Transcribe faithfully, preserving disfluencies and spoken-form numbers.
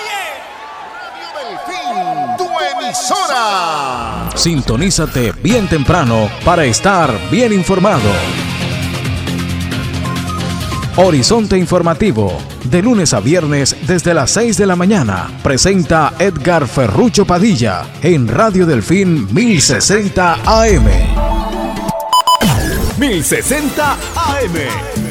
Tu emisora. Sintonízate bien temprano para estar bien informado. Horizonte Informativo, de lunes a viernes desde las seis de la mañana, presenta Edgar Ferrucho Padilla en Radio Delfín mil sesenta A M. mil sesenta A M.